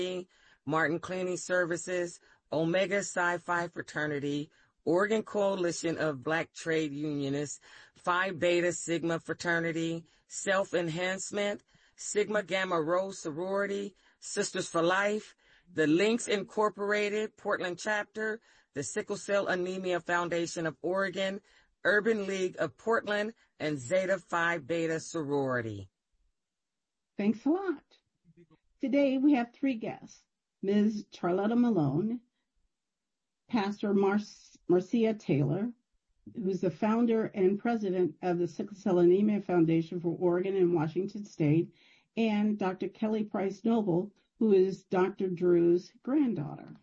Martin Cleaning Services, Omega Psi Phi Fraternity, Oregon Coalition of Black Trade Unionists, Phi Beta Sigma Fraternity, Self Enhancement, Sigma Gamma Rho Sorority, Sisters for Life, the Links Incorporated, Portland Chapter, the Sickle Cell Anemia Foundation of Oregon, Urban League of Portland, and Zeta Phi Beta Sorority. Thanks a lot. Today we have three guests. Ms. Charlotta Malone, Pastor Marcia Taylor, who's the founder and president of the Sickle Cell Anemia Foundation for Oregon and Washington State, and Dr. Kelly Price Noble, who is Dr. Drew's granddaughter.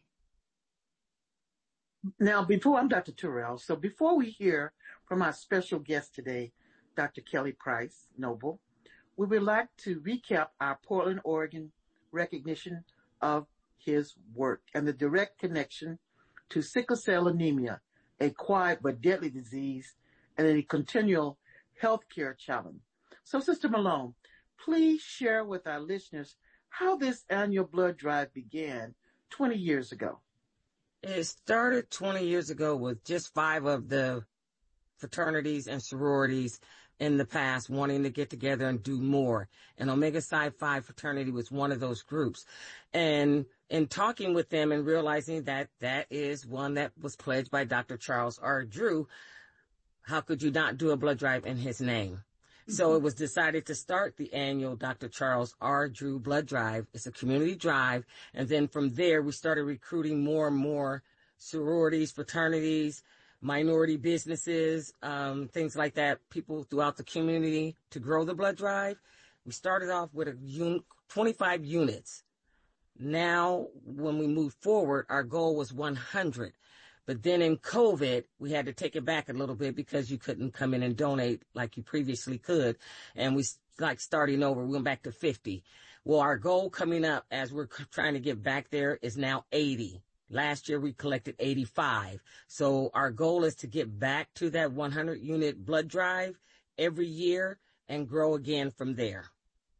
Now, I'm Dr. Terrell, so before we hear from our special guest today, Dr. Kelly Price Noble, we would like to recap our Portland, Oregon recognition of his work and the direct connection to sickle cell anemia, a quiet but deadly disease and a continual healthcare challenge. So, Sister Malone, please share with our listeners how this annual blood drive began 20 years ago. It started 20 years ago with just 5 of the fraternities and sororities in the past wanting to get together and do more. And Omega Psi Phi fraternity was one of those groups. And in talking with them and realizing that that is one that was pledged by Dr. Charles R. Drew, how could you not do a blood drive in his name? So it was decided to start the annual Dr. Charles R. Drew blood drive. It's a community drive. And then from there, we started recruiting more and more sororities, fraternities, minority businesses, things like that, people throughout the community to grow the blood drive. We started off with 25 units. Now, when we move forward, our goal was 100. But then in COVID, we had to take it back a little bit because you couldn't come in and donate like you previously could. And we starting over, we went back to 50. Well, our goal coming up as we're trying to get back there is now 80. Last year we collected 85. So our goal is to get back to that 100 unit blood drive every year and grow again from there.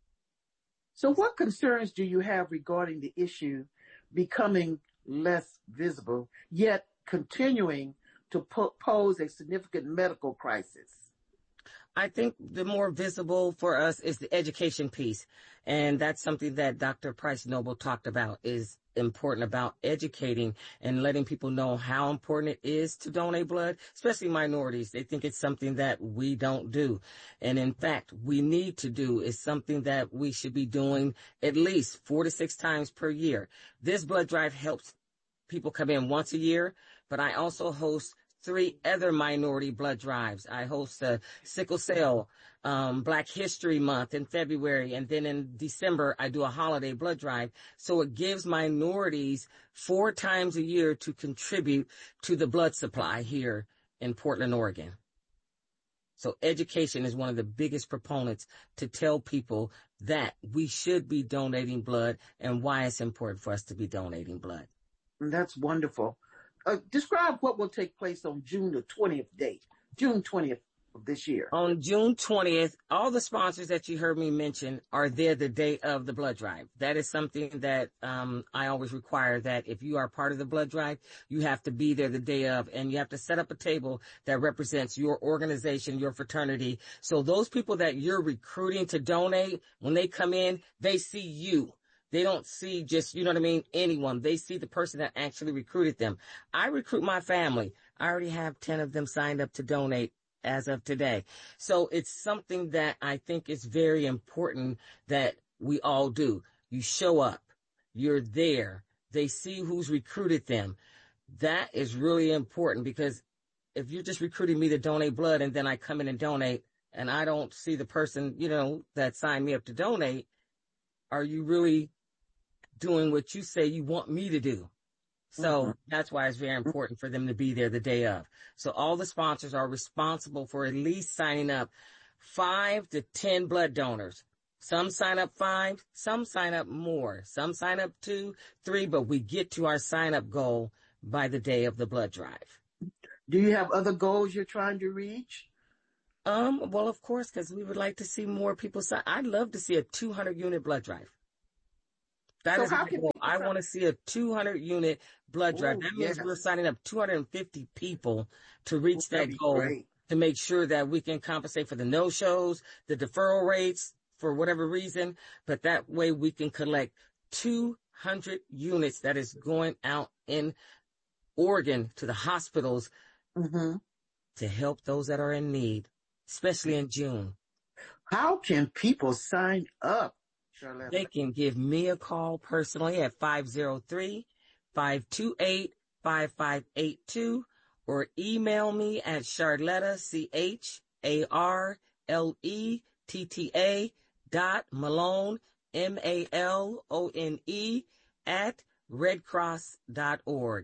So what concerns do you have regarding the issue becoming less visible, yet continuing to pose a significant medical crisis? I think the more visible for us is the education piece. And that's something that Dr. Price Noble talked about, is important about educating and letting people know how important it is to donate blood, especially minorities. They think it's something that we don't do. And in fact, we need to do is something that we should be doing at least 4 to 6 times per year. This blood drive helps people come in once a year, but I also host 3 other minority blood drives. I host a sickle cell, Black History Month in February. And then in December, I do a holiday blood drive. So it gives minorities 4 times a year to contribute to the blood supply here in Portland, Oregon. So education is one of the biggest proponents to tell people that we should be donating blood and why it's important for us to be donating blood. That's wonderful. Describe what will take place on June 20th of this year. On June 20th, all the sponsors that you heard me mention are there the day of the blood drive. That is something that I always require, that if you are part of the blood drive, you have to be there the day of, and you have to set up a table that represents your organization, your fraternity. So those people that you're recruiting to donate, when they come in, they see you. They don't see just, anyone. They see the person that actually recruited them. I recruit my family. I already have 10 of them signed up to donate as of today. So it's something that I think is very important that we all do. You show up. You're there. They see who's recruited them. That is really important, because if you're just recruiting me to donate blood and then I come in and donate and I don't see the person, that signed me up to donate, are you really doing what you say you want me to do? So that's why it's very important for them to be there the day of. So all the sponsors are responsible for at least signing up 5 to 10 blood donors. Some sign up 5, some sign up more, some sign up 2, 3, but we get to our sign up goal by the day of the blood drive. Do you have other goals you're trying to reach? Well, of course, because we would like to see more people sign. I'd love to see a 200 unit blood drive. That So is how my can goal. people I want to see a 200 unit blood drive. Oh, That means yes. we're signing up 250 people to Oh, reach that'd that be goal great. to make sure that we can compensate for the no-shows, the deferral rates for whatever reason. But that way we can collect 200 units that is going out in Oregon to the hospitals Mm-hmm. to help those that are in need, especially in June. How can people sign up, Charlotte? They can give me a call personally at 503-528-5582 or email me at Charletta, CHARLETTA.Malone, MALONE at redcross.org.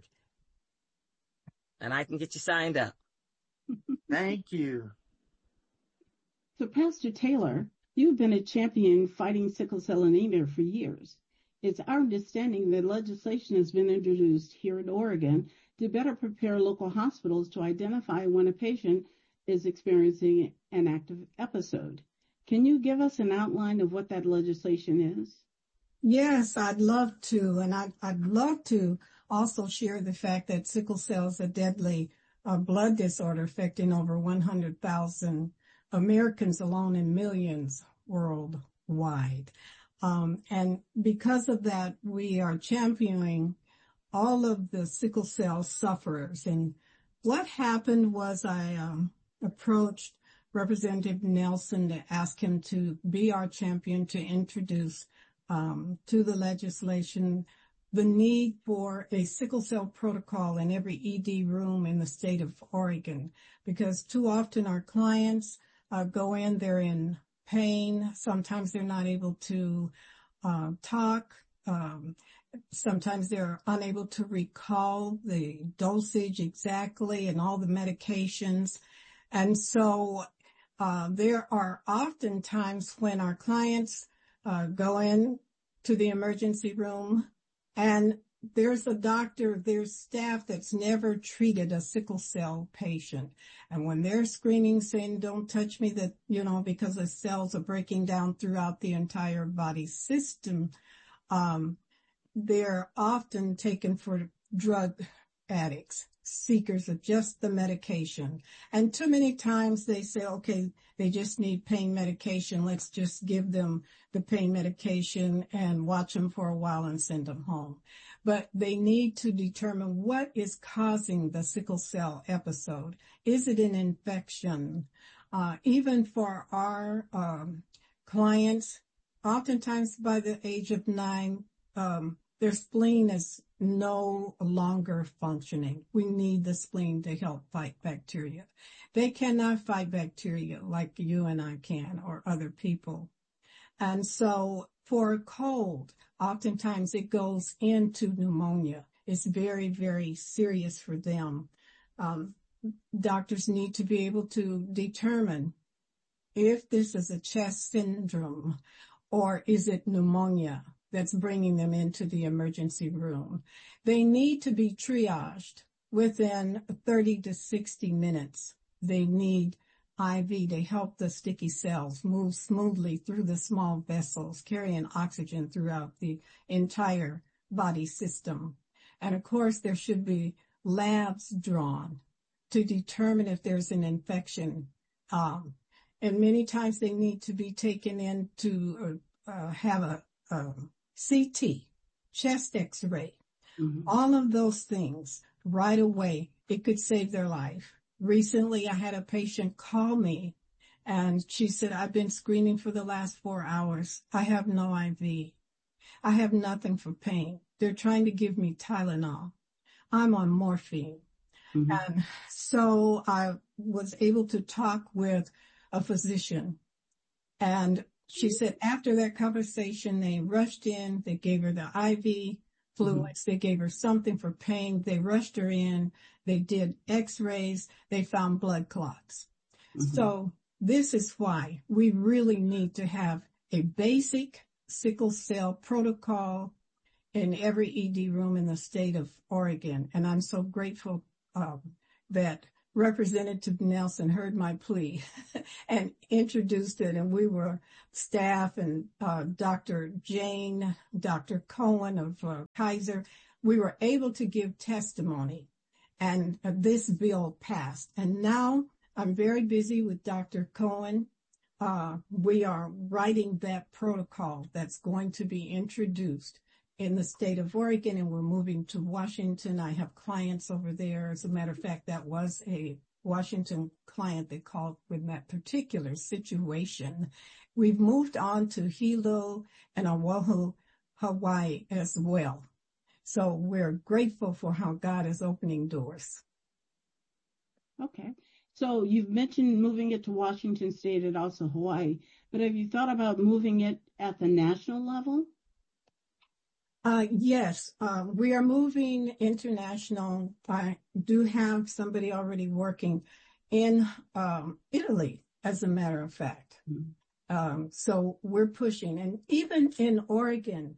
And I can get you signed up. Thank you. So, Pastor Taylor, you've been a champion fighting sickle cell anemia for years. It's our understanding that legislation has been introduced here in Oregon to better prepare local hospitals to identify when a patient is experiencing an active episode. Can you give us an outline of what that legislation is? Yes, I'd love to. And I'd love to also share the fact that sickle cell is a deadly blood disorder affecting over 100,000 Americans alone and millions worldwide. And because of that, we are championing all of the sickle cell sufferers. And what happened was I approached Representative Nelson to ask him to be our champion to introduce to the legislation the need for a sickle cell protocol in every ED room in the state of Oregon, because too often our clients go in, they're in pain. Sometimes they're not able to talk. Sometimes they're unable to recall the dosage exactly and all the medications. And so there are often times when our clients go in to the emergency room and there's a doctor, there's staff that's never treated a sickle cell patient. And when they're screaming, saying, don't touch me, that, because the cells are breaking down throughout the entire body system, they're often taken for drug addicts, seekers of just the medication. And too many times they say, okay, they just need pain medication. Let's just give them the pain medication and watch them for a while and send them home. But they need to determine what is causing the sickle cell episode. Is it an infection? Even for our clients, oftentimes by the age of 9, their spleen is no longer functioning. We need the spleen to help fight bacteria. They cannot fight bacteria like you and I can or other people. And so for a cold, oftentimes it goes into pneumonia. It's very, very serious for them. Doctors need to be able to determine if this is a chest syndrome or is it pneumonia that's bringing them into the emergency room. They need to be triaged within 30 to 60 minutes. They need IV to help the sticky cells move smoothly through the small vessels, carrying oxygen throughout the entire body system. And of course, there should be labs drawn to determine if there's an infection. And many times they need to be taken in to have a CT, chest x-ray, all of those things right away. It could save their life. Recently, I had a patient call me and she said, I've been screaming for the last 4 hours. I have no IV. I have nothing for pain. They're trying to give me Tylenol. I'm on morphine. And so I was able to talk with a physician, and she said after that conversation, they rushed in, they gave her the IV fluids, they gave her something for pain, they rushed her in, they did x-rays, they found blood clots. So this is why we really need to have a basic sickle cell protocol in every ED room in the state of Oregon. And I'm so grateful that Representative Nelson heard my plea and introduced it, and we were staff and Dr. Jane, Dr. Cohen of Kaiser. We were able to give testimony, and this bill passed. And now I'm very busy with Dr. Cohen. We are writing that protocol that's going to be introduced in the state of Oregon, and we're moving to Washington. I have clients over there. As a matter of fact, that was a Washington client that called with that particular situation. We've moved on to Hilo and Oahu, Hawaii as well. So we're grateful for how God is opening doors. Okay. So you've mentioned moving it to Washington State and also Hawaii, but have you thought about moving it at the national level? Yes, we are moving international. I do have somebody already working in Italy, as a matter of fact. Mm-hmm. So we're pushing. And even in Oregon,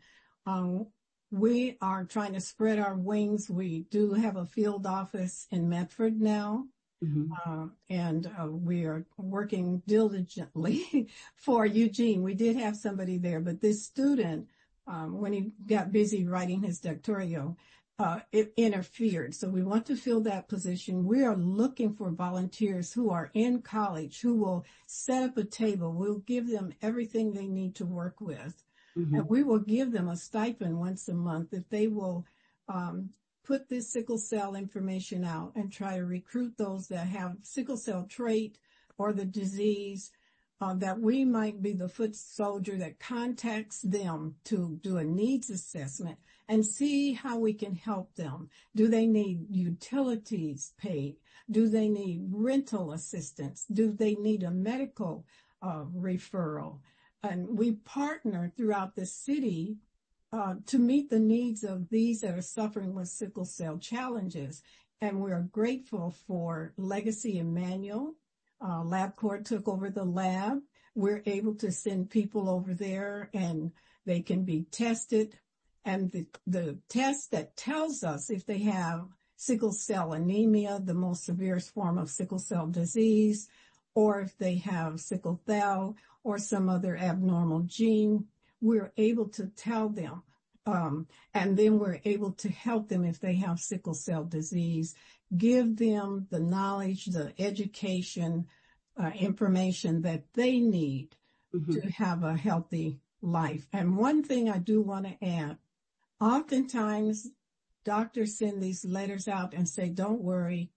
we are trying to spread our wings. We do have a field office in Medford now. Mm-hmm. And we are working diligently for Eugene. We did have somebody there, but this student, when he got busy writing his doctoral, it interfered. So we want to fill that position. We are looking for volunteers who are in college, who will set up a table. We'll give them everything they need to work with. Mm-hmm. And we will give them a stipend once a month if they will put this sickle cell information out and try to recruit those that have sickle cell trait or the disease, that we might be the foot soldier that contacts them to do a needs assessment and see how we can help them. Do they need utilities paid? Do they need rental assistance? Do they need a medical referral? And we partner throughout the city to meet the needs of these that are suffering with sickle cell challenges. And we're grateful for Legacy Emmanuel. LabCorp took over the lab. We're able to send people over there and they can be tested. And the test that tells us if they have sickle cell anemia, the most severe form of sickle cell disease, or if they have sickle cell or some other abnormal gene, we're able to tell them. And then we're able to help them if they have sickle cell disease, give them the knowledge, the education, information that they need mm-hmm. to have a healthy life. And one thing I do want to add, oftentimes doctors send these letters out and say, don't worry,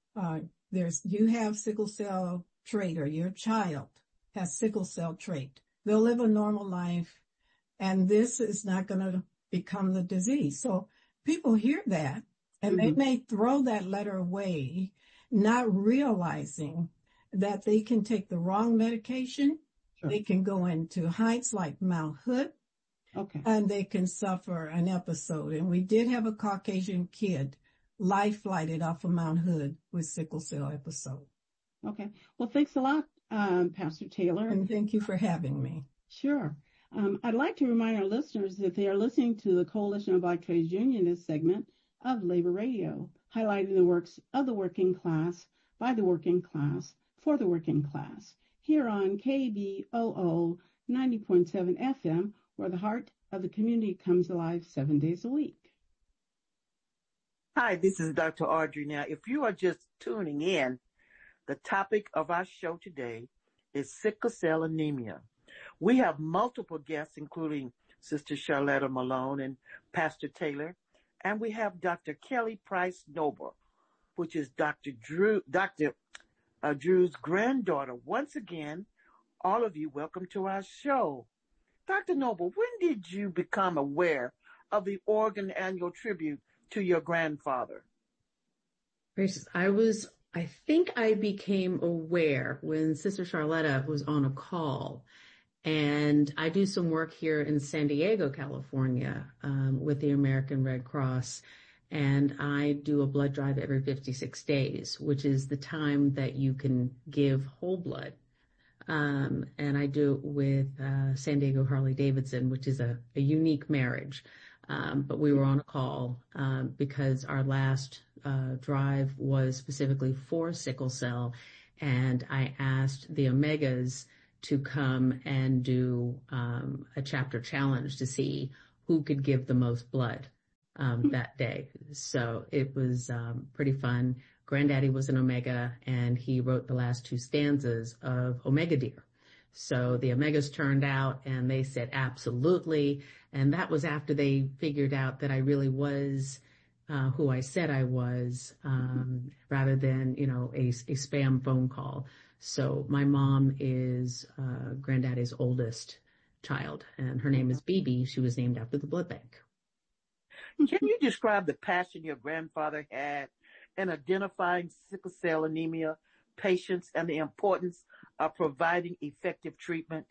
you have sickle cell trait, or your child has sickle cell trait. They'll live a normal life and this is not going to become the disease. So people hear that and mm-hmm. they may throw that letter away, not realizing that they can take the wrong medication. Sure. They can go into heights like Mount Hood. Okay. And they can suffer an episode. And we did have a Caucasian kid life flighted off of Mount Hood with sickle cell episode. Okay. Well, thanks a lot, Pastor Taylor. And thank you for having me. Sure. I'd like to remind our listeners that they are listening to the Coalition of Black Trades Unionists segment of Labor Radio, highlighting the works of the working class, by the working class, for the working class, here on KBOO 90.7 FM, where the heart of the community comes alive 7 days a week. Hi, this is Dr. Audrey. Now, if you are just tuning in, the topic of our show today is sickle cell anemia. We have multiple guests, including Sister Charlotta Malone and Pastor Taylor, and we have Dr. Kelly Price Noble, which is Dr. Drew's granddaughter. Once again, all of you, welcome to our show. Dr. Noble, when did you become aware of the Oregon Annual Tribute to your grandfather? Gracious, I think I became aware when Sister Charlotta was on a call. And I do some work here in San Diego, California, with the American Red Cross. And I do a blood drive every 56 days, which is the time that you can give whole blood. And I do it with San Diego Harley Davidson, which is a unique marriage. But we were on a call because our last drive was specifically for sickle cell, and I asked the Omegas to come and do a chapter challenge to see who could give the most blood that day. So it was pretty fun. Granddaddy was an Omega, and he wrote the last 2 stanzas of Omega Dear. So the Omegas turned out and they said absolutely. And that was after they figured out that I really was who I said I was, rather than, a spam phone call. So my mom is Granddaddy's oldest child, and her name is Bibi. She was named after the blood bank. Can you describe the passion your grandfather had in identifying sickle cell anemia patients and the importance of providing effective treatment?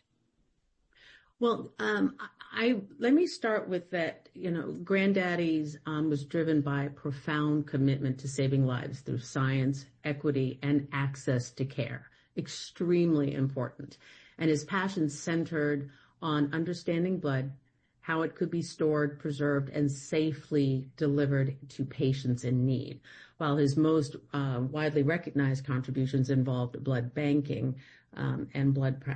Well, let me start with that. Granddaddy's was driven by a profound commitment to saving lives through science, equity, and access to care. Extremely important. And his passion centered on understanding blood, how it could be stored, preserved, and safely delivered to patients in need. While his most widely recognized contributions involved blood banking and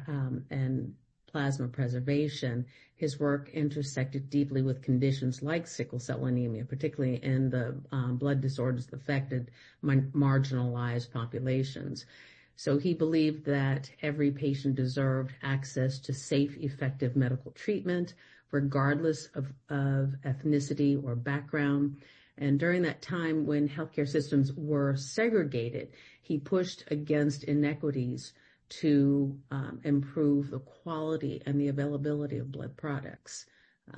plasma preservation, his work intersected deeply with conditions like sickle cell anemia, particularly in the blood disorders that affected marginalized populations. So he believed that every patient deserved access to safe, effective medical treatment, regardless of ethnicity or background. And during that time when healthcare systems were segregated, he pushed against inequities to improve the quality and the availability of blood products.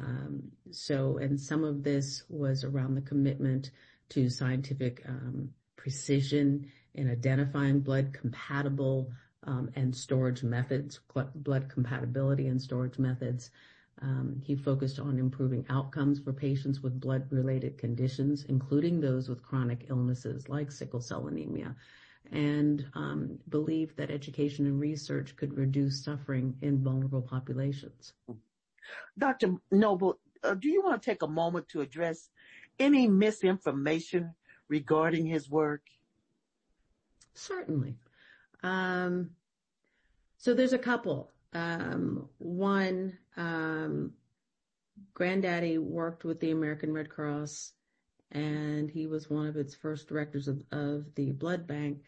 And some of this was around the commitment to scientific precision in identifying blood compatible and storage methods, blood compatibility and storage methods. He focused on improving outcomes for patients with blood-related conditions, including those with chronic illnesses like sickle cell anemia, and believed that education and research could reduce suffering in vulnerable populations. Dr. Noble, do you want to take a moment to address any misinformation regarding his work? Certainly. So there's a couple. One, Granddaddy worked with the American Red Cross, and he was one of its first directors of the blood bank.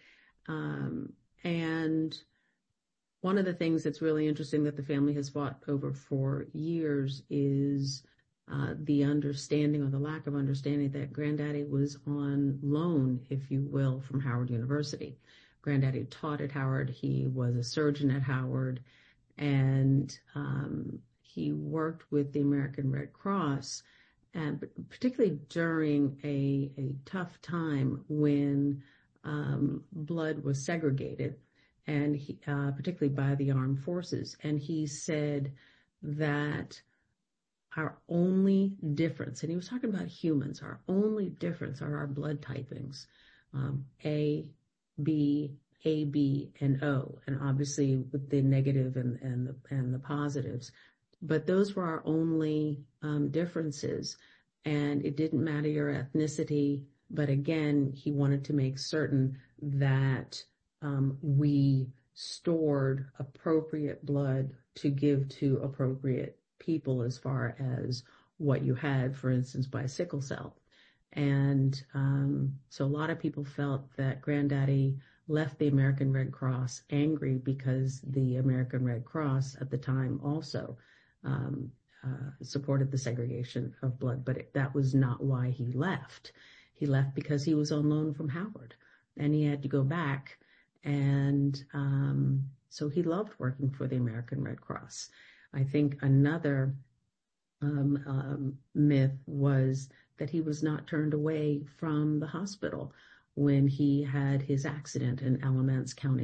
And one of the things that's really interesting that the family has fought over for years is the understanding or the lack of understanding that Granddaddy was on loan, if you will, from Howard University. Granddaddy taught at Howard. He was a surgeon at Howard, and he worked with the American Red Cross, and particularly during a tough time when blood was segregated, and particularly by the armed forces. And he said that our only difference, and he was talking about humans, our only difference are our blood typings, A, B, AB, and O, and obviously with the negative and the positives. But those were our only differences, and it didn't matter your ethnicity. But again, he wanted to make certain that we stored appropriate blood to give to appropriate people as far as what you had, for instance, by sickle cell. And so a lot of people felt that Granddaddy left the American Red Cross angry because the American Red Cross at the time also supported the segregation of blood. But that was not why he left. He left because he was on loan from Howard, and he had to go back. And so he loved working for the American Red Cross. I think another myth was that he was not turned away from the hospital when he had his accident in Alamance County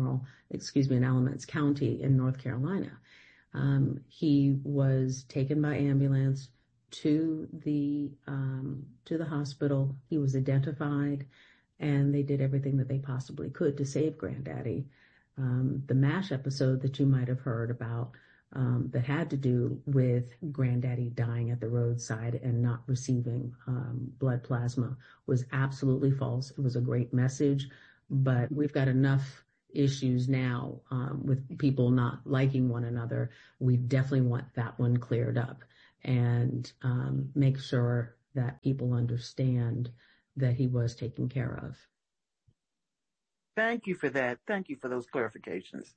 in North Carolina. He was taken by ambulance to the hospital. He was identified, and they did everything that they possibly could to save Granddaddy. The MASH episode that you might have heard about that had to do with granddaddy dying at the roadside and not receiving blood plasma was absolutely false. It was a great message, but we've got enough issues now with people not liking one another. We definitely want that one cleared up and make sure that people understand that he was taken care of. Thank you for that. Thank you for those clarifications.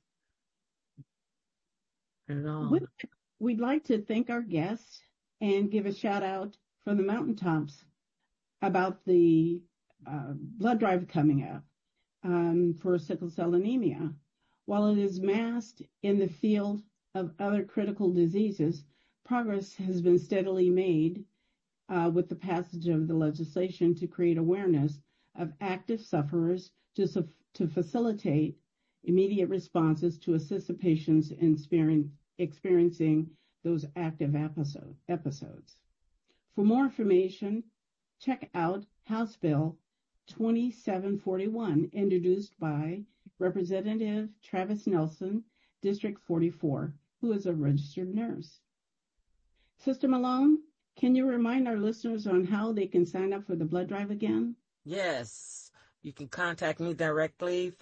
Not at all. We'd like to thank our guests and give a shout out from the mountaintops about the blood drive coming up for sickle cell anemia. While it is masked in the field of other critical diseases, progress has been steadily made with the passage of the legislation to create awareness of active sufferers to facilitate immediate responses to assist the patients in experiencing those active episodes. For more information, check out House Bill 2741, introduced by Representative Travis Nelson, District 44, who is a registered nurse. Sister Malone, can you remind our listeners on how they can sign up for the blood drive again? Yes, you can contact me directly,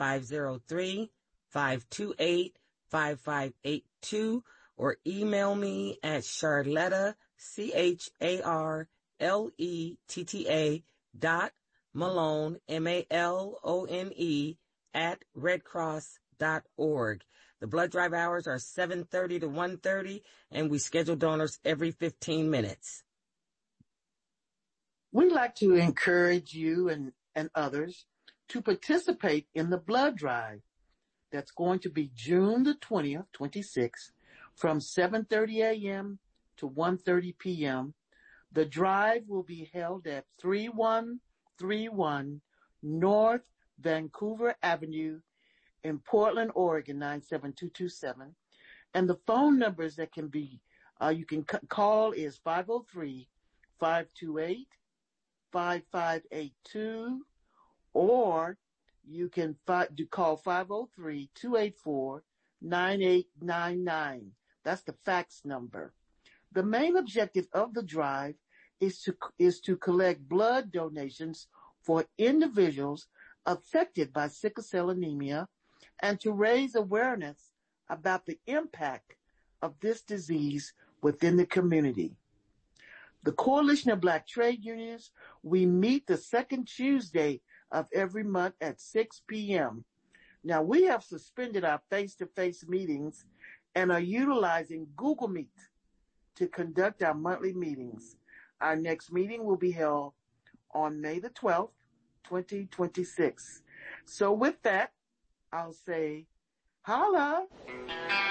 503-528-5582, or email me at Charletta, CHARLETTA.Malone, MALONE, at redcross.org. The blood drive hours are 7:30 to 1:30, and we schedule donors every 15 minutes. We'd like to encourage you and others to participate in the blood drive that's going to be June the 20th, 26th, from 7:30 a.m. to 1:30 p.m. The drive will be held at 3131 North Vancouver Avenue in Portland, Oregon, 97227. And the phone numbers that can be, you can call is 503-528-5582, or you can call 503-284-9899. That's the fax number. The main objective of the drive is to collect blood donations for individuals affected by sickle cell anemia and to raise awareness about the impact of this disease within the community. The Coalition of Black Trade Unions, we meet the second Tuesday of every month at 6 p.m. Now, we have suspended our face-to-face meetings and are utilizing Google Meet to conduct our monthly meetings. Our next meeting will be held on May the 12th, 2026. So with that, I'll say, holla.